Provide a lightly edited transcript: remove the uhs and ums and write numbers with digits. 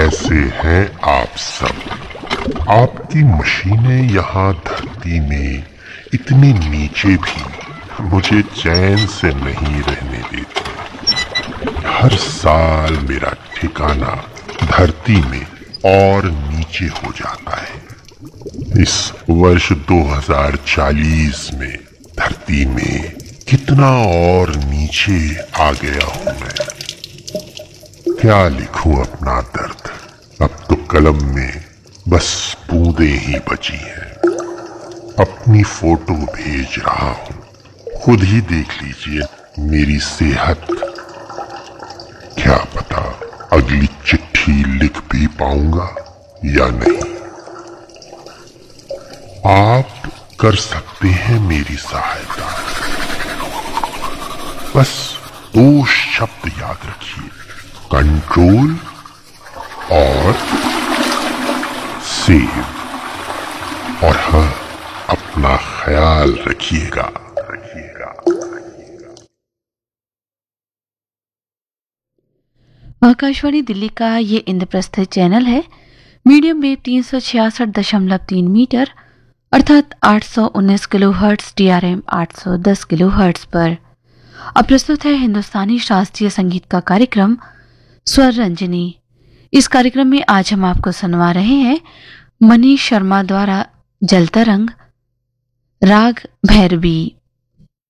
कैसे हैं आप सब? आपकी मशीनें यहाँ धरती में इतने नीचे भी मुझे चैन से नहीं रहने देती। हर साल मेरा ठिकाना धरती में और नीचे हो जाता है। इस वर्ष 2040 में धरती में कितना और नीचे आ गया हूं मैं। क्या लिखूं अपना दर्द? अब तो कलम में बस बूंदें ही बची हैं। अपनी फोटो भेज रहा हूं, खुद ही देख लीजिए मेरी सेहत। क्या पता अगली चिट्ठी लिख भी पाऊंगा या नहीं। आप कर सकते हैं मेरी सहायता। बस 2 शब्द याद रखिए, कंट्रोल और सेव। और हाँ, अपना ख्याल रखिएगा। आकाशवाणी दिल्ली का ये इंद्रप्रस्थ चैनल है। मीडियम वेव 366.3 मीटर अर्थात 819 किलोहर्ट्ज, DRM 810 किलोहर्ट्ज पर। अब प्रस्तुत है हिंदुस्तानी शास्त्रीय संगीत का कार्यक्रम स्वर रंजनी। इस कार्यक्रम में आज हम आपको सुनवा रहे हैं मनीष शर्मा द्वारा जल तरंग, राग भैरवी।